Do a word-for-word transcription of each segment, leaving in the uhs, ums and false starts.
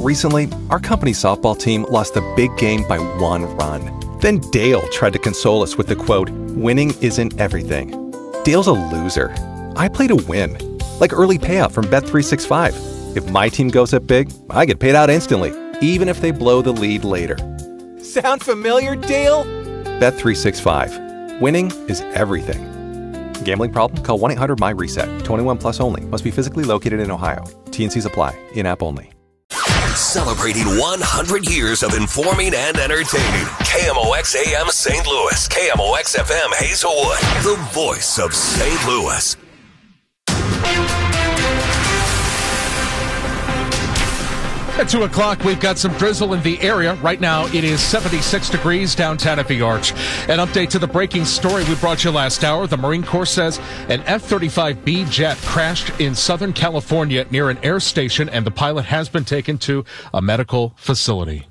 Recently, our company softball team lost a big game by one run. Then Dale tried to console us with the quote, "Winning isn't everything." Dale's a loser. I play to win. Like early payout from Bet three sixty-five. If my team goes up big, I get paid out instantly, even if they blow the lead later. Sound familiar, Dale? Bet three sixty-five. Winning is everything. Gambling problem? Call one eight hundred M Y RESET. twenty-one plus only. Must be physically located in Ohio. T and Cs apply. In-app only. Celebrating one hundred years of informing and entertaining. K M O X A M Saint Louis. K M O X F M Hazelwood. The voice of Saint Louis. At two o'clock, we've got some drizzle in the area. Right now, it is seventy-six degrees downtown at the Arch. An update to the breaking story we brought you last hour. The Marine Corps says an F thirty-five B jet crashed in Southern California near an air station, and the pilot has been taken to a medical facility.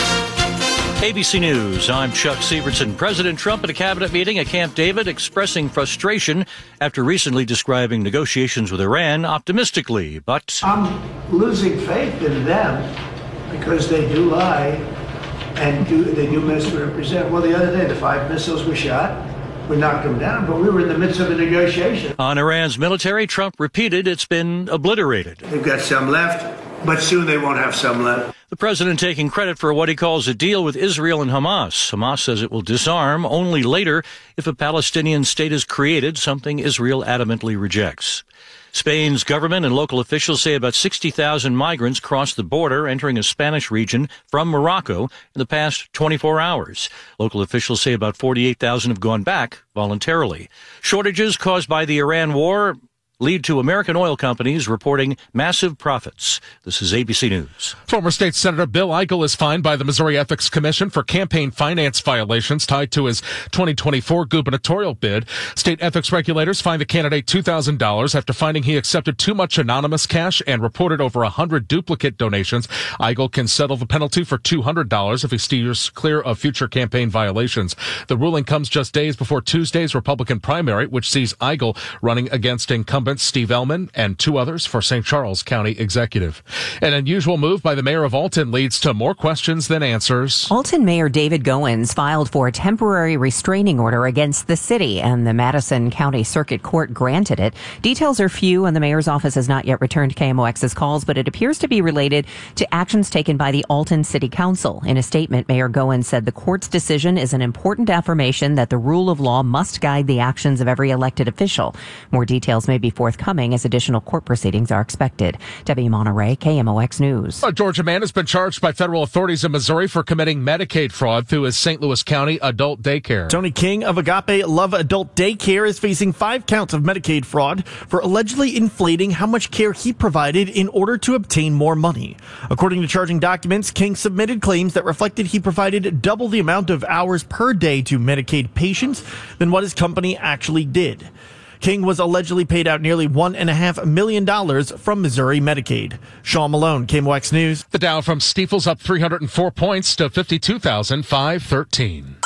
A B C News, I'm Chuck Sievertson. President Trump at a cabinet meeting at Camp David expressing frustration after recently describing negotiations with Iran optimistically, but... I'm losing faith in them because they do lie and do they do misrepresent. Well, the other day, the five missiles were shot. We knocked them down, but we were in the midst of a negotiation. On Iran's military, Trump repeated it's been obliterated. They've got some left, but soon they won't have some left. The president taking credit for what he calls a deal with Israel and Hamas. Hamas says it will disarm only later if a Palestinian state is created, something Israel adamantly rejects. Spain's government and local officials say about sixty thousand migrants crossed the border entering a Spanish region from Morocco in the past twenty-four hours. Local officials say about forty-eight thousand have gone back voluntarily. Shortages caused by the Iran war lead to American oil companies reporting massive profits. This is A B C News. Former State Senator Bill Eigel is fined by the Missouri Ethics Commission for campaign finance violations tied to his twenty twenty-four gubernatorial bid. State ethics regulators fined the candidate two thousand dollars after finding he accepted too much anonymous cash and reported over one hundred duplicate donations. Eigel can settle the penalty for two hundred dollars if he steers clear of future campaign violations. The ruling comes just days before Tuesday's Republican primary, which sees Eigel running against incumbent Steve Ellman and two others for Saint Charles County Executive. An unusual move by the mayor of Alton leads to more questions than answers. Alton Mayor David Goins filed for a temporary restraining order against the city, and the Madison County Circuit Court granted it. Details are few, and the mayor's office has not yet returned K M O X's calls, but it appears to be related to actions taken by the Alton City Council. In a statement, Mayor Goins said the court's decision is an important affirmation that the rule of law must guide the actions of every elected official. More details may be forthcoming as additional court proceedings are expected. Debbie Monterey, K M O X News. A Georgia man has been charged by federal authorities in Missouri for committing Medicaid fraud through his Saint Louis County adult daycare. Tony King of Agape Love Adult Daycare is facing five counts of Medicaid fraud for allegedly inflating how much care he provided in order to obtain more money. According to charging documents, King submitted claims that reflected he provided double the amount of hours per day to Medicaid patients than what his company actually did. King was allegedly paid out nearly one and a half million dollars from Missouri Medicaid. Sean Malone, K M O X News. The Dow from Stifel's up three hundred four points to fifty-two thousand five hundred thirteen.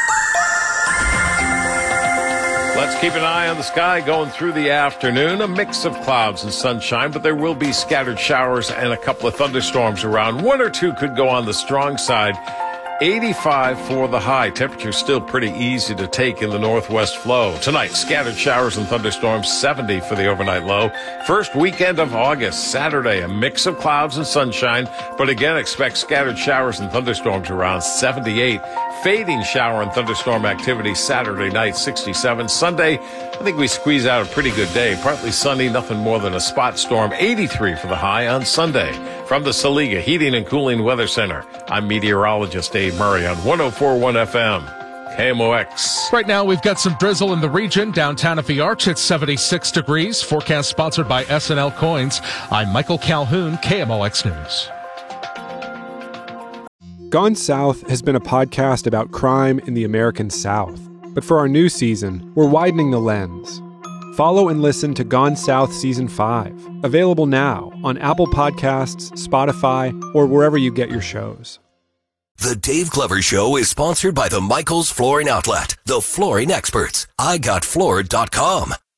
Let's keep an eye on the sky going through the afternoon. A mix of clouds and sunshine, but there will be scattered showers and a couple of thunderstorms around. One or two could go on the strong side. eighty-five for the high. Temperature still pretty easy to take in the northwest flow. Tonight, scattered showers and thunderstorms, seventy for the overnight low. First weekend of August, Saturday, a mix of clouds and sunshine, but again, expect scattered showers and thunderstorms around seventy-eight. Fading shower and thunderstorm activity Saturday night, sixty-seven. Sunday, I think we squeeze out a pretty good day. Partly sunny, nothing more than a spot storm. eighty-three for the high on Sunday. From the Saliga Heating and Cooling Weather Center, I'm meteorologist Dave Murray on one oh four point one F M. K M O X. Right now, we've got some drizzle in the region. Downtown at the Arch, it's seventy-six degrees. Forecast sponsored by S and L Coins. I'm Michael Calhoun, K M O X News. Gone South has been a podcast about crime in the American South. But for our new season, we're widening the lens. Follow and listen to Gone South Season five, available now on Apple Podcasts, Spotify, or wherever you get your shows. The Dave Glover Show is sponsored by the Michaels Flooring Outlet, the flooring experts. I got floored dot com.